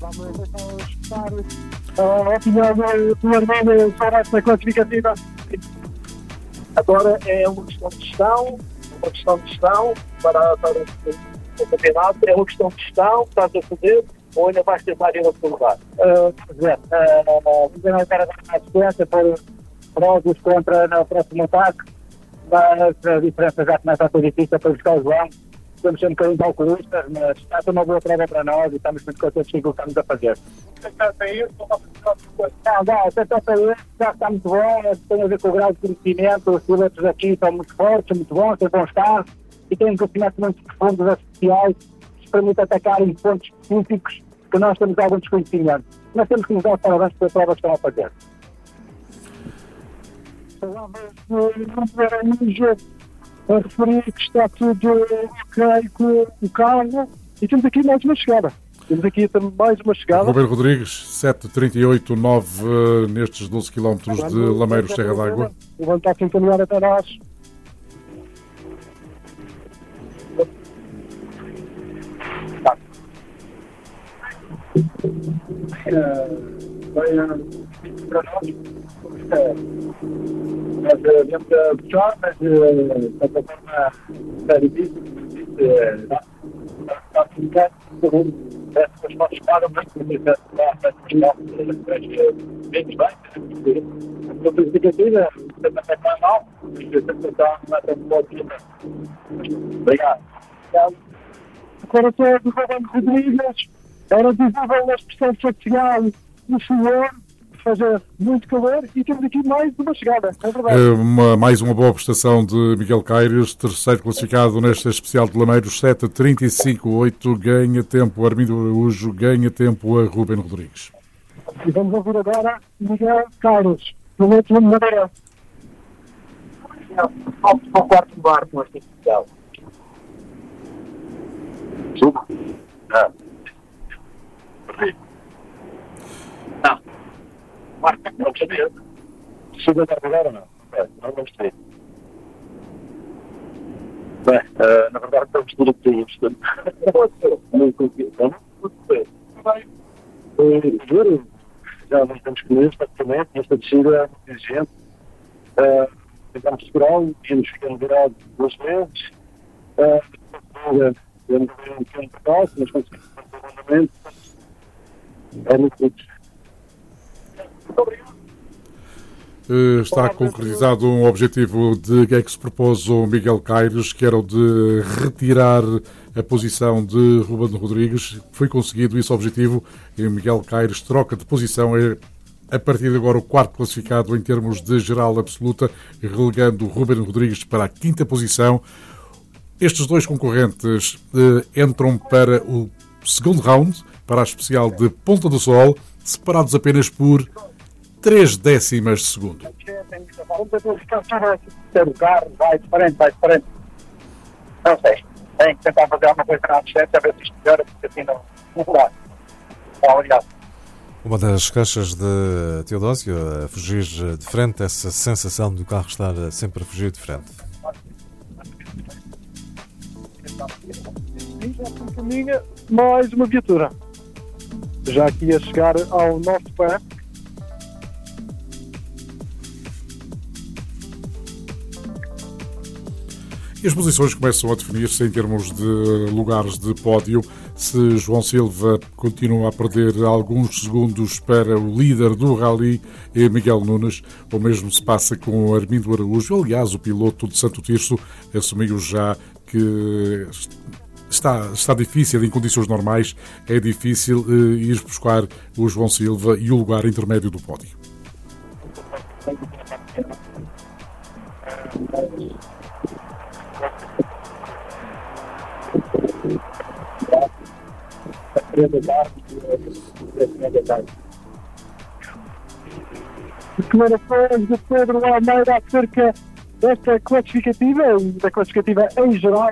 Vamos então escutar a opinião do Armando sobre esta classificativa. Agora é uma questão de gestão para o campeonato, é uma questão de gestão que estás a fazer ou ainda vais tentar ir a outro lugar? Vamos tentar dar a assistência para jogos contra no próximo ataque, mas a diferença já começa a ser difícil para buscar o João. Estamos sendo um bocadinho calculistas, mas está a ser uma boa prova para nós e estamos muito contentes com o que estamos a fazer. Tentar sair, já está muito bom, tem a ver com o grau de conhecimento, os pilotos aqui são muito fortes, muito bons, têm bons carros e têm conhecimentos muito profundos, especiais, que nos permite atacar em pontos específicos que nós temos algum desconhecimento. Nós temos que nos dar parabéns pela prova que estão a fazer. A referir que está tudo ok com o carro e temos aqui mais uma chegada. Ruben Rodrigues, 7:38.9 nestes 12 km de Lameiros, Serra d'Água. O Van está a caminhar até nós. Para nós, nós viemos a puxar, mas de certa forma está difícil. Está a ficar as fotos param muito, porque bem. A classificativa também é mal, porque a sensação não é tão boa. Obrigado. Agora estou a Ruben Rodrigues, era visível a expressão facial no suor, fazer muito calor e temos aqui mais uma chegada, é verdade. Mais uma boa prestação de Miguel Caires, terceiro classificado nesta especial de Lameiros, 7:35.8, ganha tempo Armindo Araújo, ganha tempo a Ruben Rodrigues. E vamos ouvir agora Miguel Caires, piloto de Madeira. Vamos para o quarto lugar com este especial. Subo? Perdi. Não. Marca, não sabia. Subo a carregar ou não? Não vamos ter. Bem, na verdade estamos tudo o que tínhamos. Não consegui. Já não estamos comidos praticamente, esta descida é muito exigente. Tentamos segurá-lo, íamos ficando virados 2 vezes. Temos um pequeno percalço, mas conseguimos fazer o andamento. É muito simples. Muito obrigado. Está concretizado um objetivo de que se propôs o Miguel Caires, que era o de retirar a posição de Ruben Rodrigues. Foi conseguido esse objetivo e o Miguel Caires troca de posição. É a partir de agora o quarto classificado em termos de geral absoluta, relegando Ruben Rodrigues para a quinta posição. Estes dois concorrentes entram para o segundo round, para a especial de Ponta do Sol, separados apenas por 3 décimas de segundo. O carro vai de frente. Não sei. Tem que tentar fazer alguma coisa na distância, a ver se isto melhora, porque assim não dá. Obrigado. Uma das queixas de Teodósio, a fugir de frente, essa sensação do carro estar sempre a fugir de frente. Já caminha mais uma viatura. Já aqui a chegar ao nosso pé. E as posições começam a definir-se em termos de lugares de pódio. Se João Silva continua a perder alguns segundos para o líder do Rally, Miguel Nunes, o mesmo se passa com Armindo Araújo. Aliás, o piloto de Santo Tirso assumiu já que está difícil, em condições normais, é difícil ir buscar o João Silva e o lugar intermédio do pódio. Declarações de Pedro Almeida acerca desta classificativa e da classificativa em geral.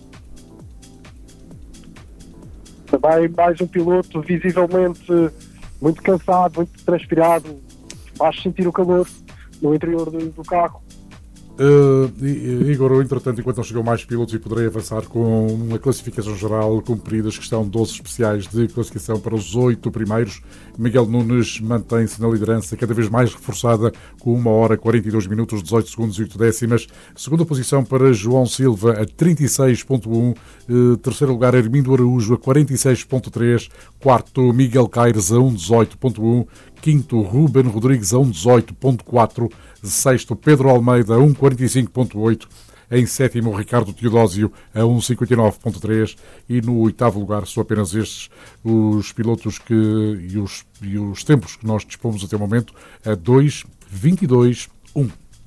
Também mais um piloto visivelmente muito cansado, muito transpirado, faz sentir o calor no interior do carro. Igor, entretanto, enquanto não chegam mais pilotos, e poderei avançar com uma classificação geral cumpridas, que estão 12 especiais de classificação para os 8 primeiros. Miguel Nunes mantém-se na liderança, cada vez mais reforçada, com 1 hora 42 minutos, 18 segundos e 8 décimas. Segunda posição para João Silva, a 36.1. Terceiro lugar, Armindo Araújo, a 46.3. Quarto, Miguel Caires, a 1.18.1. Quinto, Ruben Rodrigues, a 1.18.4. Sexto, Pedro Almeida, a 1.45.8. Em sétimo, Ricardo Teodósio, a 1.59.3. E no oitavo lugar, são apenas estes os pilotos e os tempos que nós dispomos até o momento, a 2.22.1.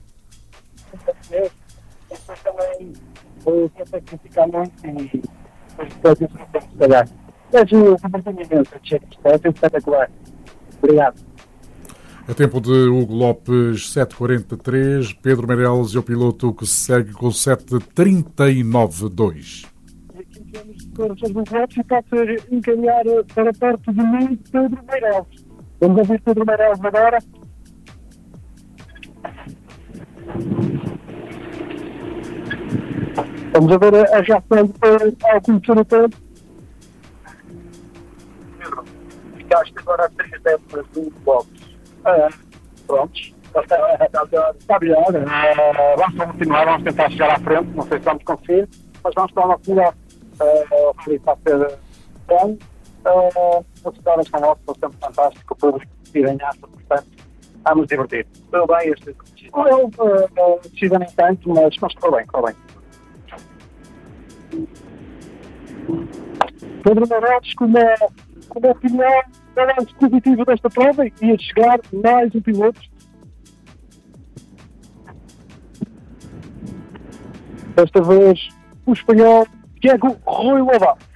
Isso também vou sacrificar muito e depois isso não tem que calhar. Mas o comportamento de Checo é espetacular. Obrigado. A tempo de Hugo Lopes, 7.43. Pedro Meireles é o piloto que segue com 7.39.2. E aqui temos declarações do Lopes e pode encaminhar para perto de mim Pedro Meireles. Vamos ouvir Pedro Meireles agora. Vamos a ver a reação ao conhecer o tempo. Pedro, ficaste agora a 3 décimas do Lopes. Prontos. Está melhor. Vamos continuar, vamos tentar chegar à frente. Não sei se vamos conseguir, mas vamos para o nosso melhor. O Felipe está a ser bom. As histórias são ótimas, sempre fantástico. O público que ganhasse, portanto, vamos divertir. Tudo bem, este eu decida nem tanto, mas ficou bem, ficou bem. Pedro Meireles, com uma opinião balanço positivo desta prova, ia chegar mais um piloto. Desta vez, o espanhol Diego Rui Lobato.